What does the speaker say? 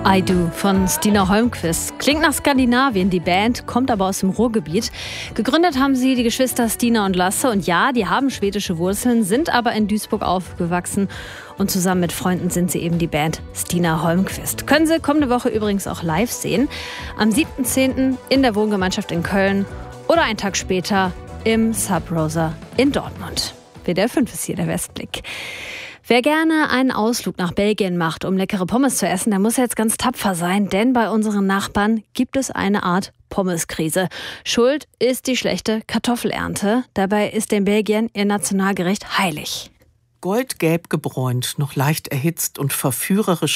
I Do von Stina Holmqvist. Klingt nach Skandinavien, die Band, kommt aber aus dem Ruhrgebiet. Gegründet haben sie die Geschwister Stina und Lasse. Und ja, die haben schwedische Wurzeln, sind aber in Duisburg aufgewachsen. Und zusammen mit Freunden sind sie eben die Band Stina Holmqvist. Können Sie kommende Woche übrigens auch live sehen. Am 7.10. in der Wohngemeinschaft in Köln oder einen Tag später im Sub Rosa in Dortmund. WDR 5 ist hier der Westblick. Wer gerne einen Ausflug nach Belgien macht, um leckere Pommes zu essen, der muss jetzt ganz tapfer sein, denn bei unseren Nachbarn gibt es eine Art Pommeskrise. Schuld ist die schlechte Kartoffelernte. Dabei ist in Belgien ihr Nationalgericht heilig. Goldgelb gebräunt, noch leicht erhitzt und verführerisch